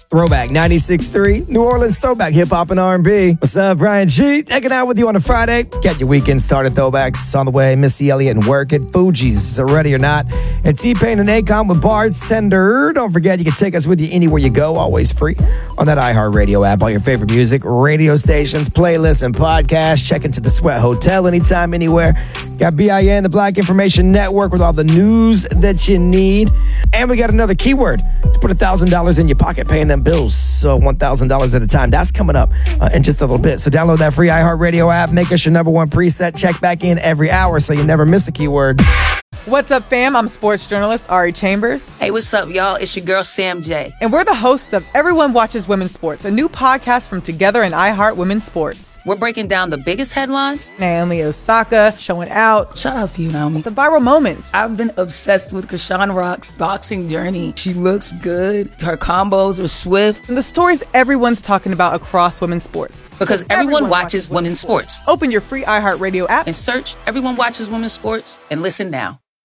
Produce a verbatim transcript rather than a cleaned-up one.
Throwback ninety-six point three, New Orleans Throwback, hip hop and R and B. What's up, Brian G? Hanging out with you on a Friday. Get your weekend started. Throwbacks on the way. Missy Elliott and Work It. Fugees, Ready or Not. And T-Pain and Akon with Bartender. Don't forget, you can take us with you anywhere you go. Always free on that iHeartRadio app. All your favorite music, radio stations, playlists, and podcasts. Check into the Sweat Hotel anytime, anywhere. Got B I N, the Black Information Network, with all the news that you need. And we got another keyword to put one thousand dollars in your pocket, paying them bills. So one thousand dollars at a time. That's coming up uh, in just a little bit. So download that free iHeartRadio app. Make us your number one preset. Check back in every hour so you never miss a keyword. What's up, fam? I'm sports journalist Ari Chambers. Hey, what's up, y'all? It's your girl, Sam J. And we're the hosts of Everyone Watches Women's Sports, a new podcast from Together and iHeart Women's Sports. We're breaking down the biggest headlines. Naomi Osaka showing out. Shout out to you, Naomi. The viral moments. I've been obsessed with Krishan Rock's boxing journey. She looks good. Her combos are swift. And the stories everyone's talking about across women's sports. Because everyone, everyone watches, watches women's sports. sports. Open your free iHeartRadio app and search Everyone Watches Women's Sports and listen now.